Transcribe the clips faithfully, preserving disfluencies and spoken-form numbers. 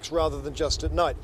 attacks rather than just at night.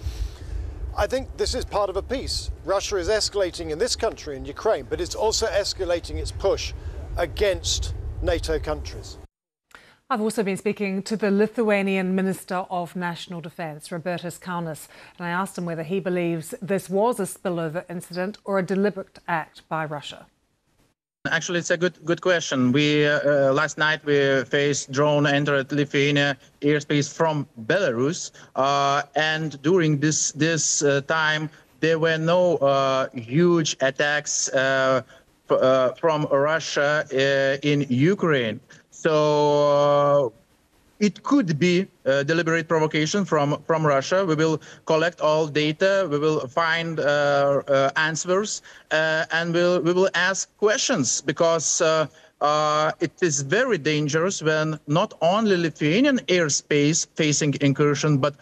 I think this is part of a peace. Russia is escalating in this country, in Ukraine, but it's also escalating its push against NATO countries. I've also been speaking to the Lithuanian Minister of National Defence, Robertas Kaunas, and I asked him whether he believes this was a spillover incident or a deliberate act by Russia. Actually, it's a good good question. We uh, last night we faced drone entered Lithuania airspace from Belarus, uh, and during this this uh, time there were no uh, huge attacks uh, uh, from Russia uh, in Ukraine. So uh, it could be a deliberate provocation from from Russia. We will collect all data. We will find uh, uh, answers, uh, and we'll, we will ask questions, because uh, uh, it is very dangerous when not only Lithuanian airspace facing incursion, but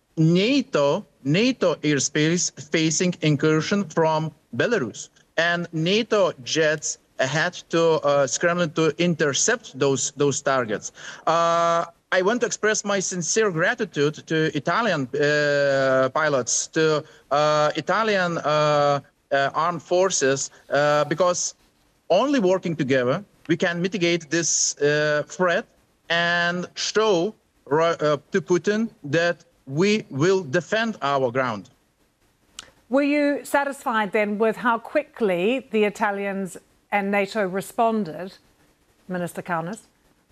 NATO NATO airspace facing incursion from Belarus, and NATO jets had to uh, scramble to intercept those those targets. Uh, I want to express my sincere gratitude to Italian uh, pilots, to uh, Italian uh, uh, armed forces, uh, because only working together we can mitigate this uh, threat and show uh, to Putin that we will defend our ground. Were you satisfied then with how quickly the Italians and NATO responded, Minister Kaunas?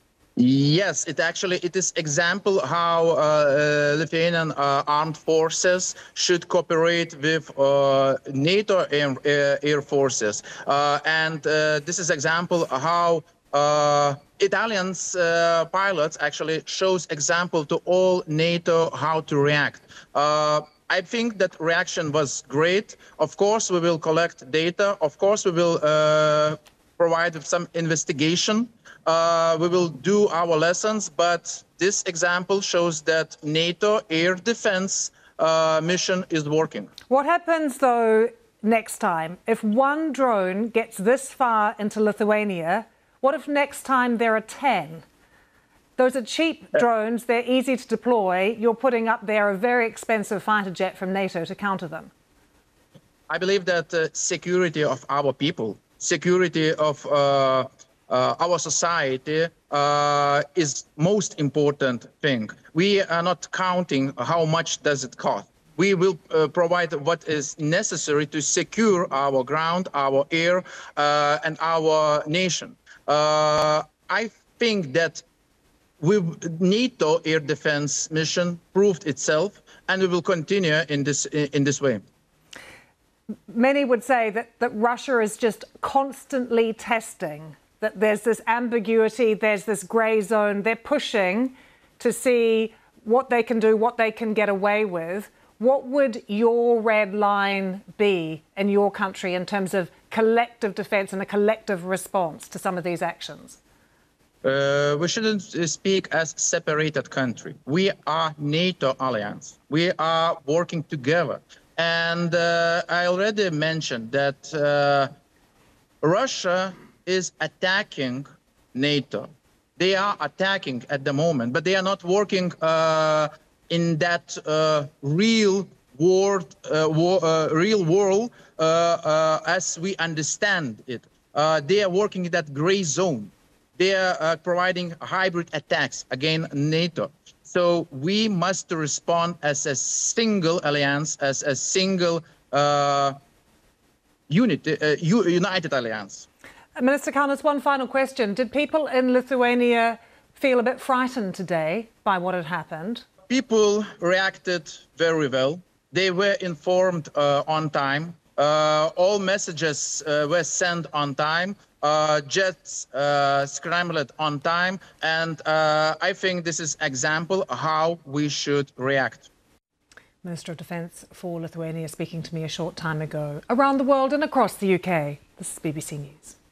Yes, it actually it is example how uh, uh, Lithuanian uh, armed forces should cooperate with uh, NATO air, uh, air forces, uh, and uh, this is example how uh, Italians uh, pilots actually shows example to all NATO how to react. Uh, I think that reaction was great. Of course, we will collect data. Of course, we will uh, provide some investigation. Uh, we will do our lessons. But this example shows that NATO air defense uh, mission is working. What happens, though, next time? If one drone gets this far into Lithuania, what if next time there are ten? Those are cheap drones, they're easy to deploy. You're putting up there a very expensive fighter jet from NATO to counter them. I believe that uh, security of our people, security of uh, uh, our society uh, is most important thing. We are not counting how much does it cost. We will uh, provide what is necessary to secure our ground, our air, uh, and our nation. Uh, I think that we NATO air defense mission proved itself, and we will continue in this in this way. Many would say that, that Russia is just constantly testing, that there's this ambiguity, there's this grey zone. They're pushing to see what they can do, what they can get away with. What would your red line be in your country in terms of collective defence and a collective response to some of these actions? Uh, we shouldn't speak as separated country. We are NATO alliance. We are working together. And uh, I already mentioned that uh, Russia is attacking NATO. They are attacking at the moment, but they are not working uh, in that uh, real world, uh, war, uh, real world uh, uh, as we understand it. Uh, they are working in that gray zone. They are uh, providing hybrid attacks against NATO. So we must respond as a single alliance, as a single uh, unity, uh, united alliance. Minister Kaunas, one final question. Did people in Lithuania feel a bit frightened today by what had happened? People reacted very well. They were informed uh, on time. Uh, all messages uh, were sent on time. Uh, jets uh, scrambled on time, and uh, I think this is example how we should react. Minister of Defence for Lithuania speaking to me a short time ago. Around the world and across the U K, this is B B C News.